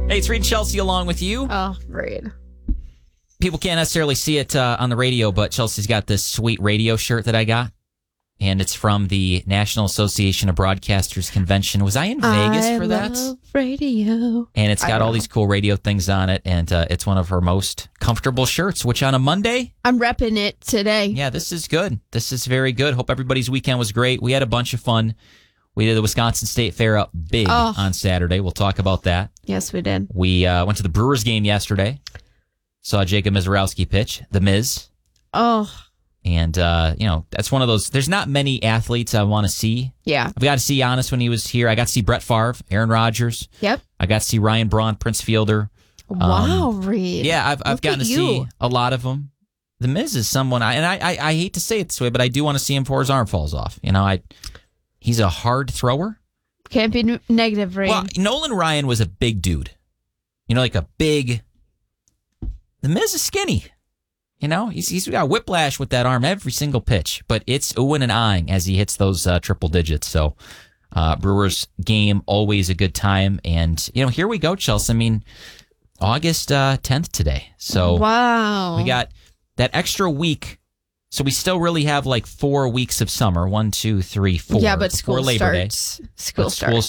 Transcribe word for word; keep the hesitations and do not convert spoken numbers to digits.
Hey, it's Reed and Chelsea along with you. Oh, Reed. People can't necessarily see it uh, on the radio, but Chelsea's got this sweet radio shirt that I got. And it's from the National Association of Broadcasters Convention. Was I in Vegas I for that? love radio. And it's got I all know. these cool radio things on it. And uh, it's one of her most comfortable shirts, which on a Monday, I'm repping it today. yeah, this is good. This is very good. Hope everybody's weekend was great. We had a bunch of fun. We did the Wisconsin State Fair up big Oh. on Saturday. We'll talk about that. Yes, we did. We uh, went to the Brewers game yesterday. Saw Jacob Mizorowski pitch, the Miz. Oh, And, uh, you know, that's one of those. There's not many athletes I want to see. yeah. I've got to see Giannis when he was here. I got to see Brett Favre, Aaron Rodgers. Yep. I got to see Ryan Braun, Prince Fielder. Wow, Reed. Yeah, I've, I've Look gotten at to you. see a lot of them. The Miz is someone, I, and I, I, I hate to say it this way, but I do want to see him before his arm falls off. You know, I he's a hard thrower. Can't be n- negative, Reed. Well, Nolan Ryan was a big dude. You know, like a big. The Miz is skinny. You know, he's he's got whiplash with that arm every single pitch, but it's oohing and eyeing as he hits those uh, triple digits. So, uh, Brewers game, always a good time. And, you know, here we go, Chelsea. I mean, August uh, tenth today. So wow. we got that extra week. So we still really have like four weeks of summer. One, two, three, four. Yeah, but before school Labor Day. starts. School But starts. school